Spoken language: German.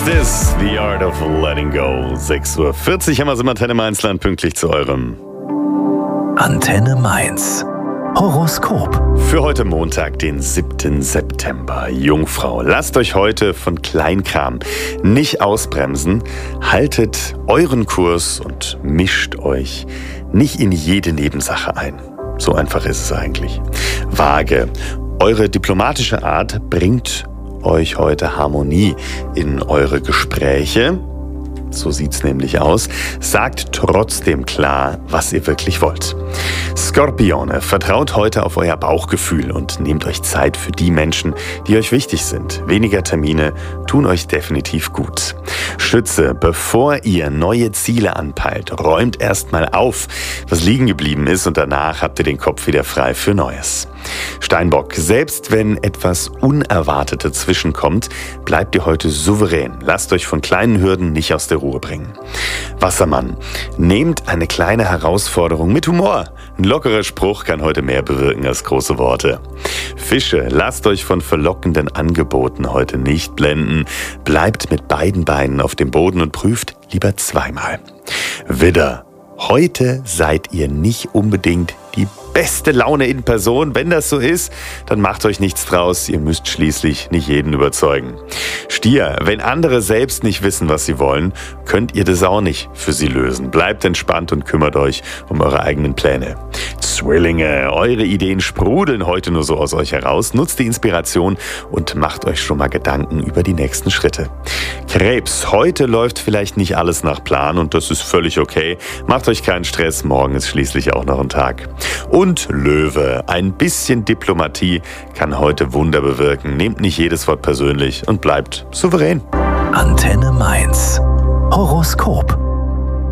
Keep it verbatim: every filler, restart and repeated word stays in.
this? The Art of Letting Go. sechs Uhr vierzig haben wir es im Antenne Mainzland pünktlich zu eurem Antenne Mainz. Horoskop. Für heute Montag, den siebten September. Jungfrau, lasst euch heute von Kleinkram nicht ausbremsen. Haltet euren Kurs und mischt euch nicht in jede Nebensache ein. So einfach ist es eigentlich. Waage, eure diplomatische Art bringt euch heute Harmonie in eure Gespräche. So sieht's nämlich aus. Sagt trotzdem klar, was ihr wirklich wollt. Skorpione, vertraut heute auf euer Bauchgefühl und nehmt euch Zeit für die Menschen, die euch wichtig sind. Weniger Termine tun euch definitiv gut. Schütze, bevor ihr neue Ziele anpeilt, räumt erstmal auf, was liegen geblieben ist, und danach habt ihr den Kopf wieder frei für Neues. Steinbock, selbst wenn etwas Unerwartetes zwischenkommt, bleibt ihr heute souverän. Lasst euch von kleinen Hürden nicht aus der Ruhe bringen. Wassermann, nehmt eine kleine Herausforderung mit Humor. Ein lockerer Spruch kann heute mehr bewirken als große Worte. Fische, lasst euch von verlockenden Angeboten heute nicht blenden. Bleibt mit beiden Beinen auf dem Boden und prüft lieber zweimal. Widder, heute seid ihr nicht unbedingt die beste Laune in Person. Wenn das so ist, dann macht euch nichts draus. Ihr müsst schließlich nicht jeden überzeugen. Stier, wenn andere selbst nicht wissen, was sie wollen, könnt ihr das auch nicht für sie lösen. Bleibt entspannt und kümmert euch um eure eigenen Pläne. Zwillinge, eure Ideen sprudeln heute nur so aus euch heraus. Nutzt die Inspiration und macht euch schon mal Gedanken über die nächsten Schritte. Krebs, heute läuft vielleicht nicht alles nach Plan und das ist völlig okay. Macht euch keinen Stress, morgen ist schließlich auch noch ein Tag. Und Löwe, ein bisschen Diplomatie kann heute Wunder bewirken. Nehmt nicht jedes Wort persönlich und bleibt souverän. Antenne Mainz. Horoskop.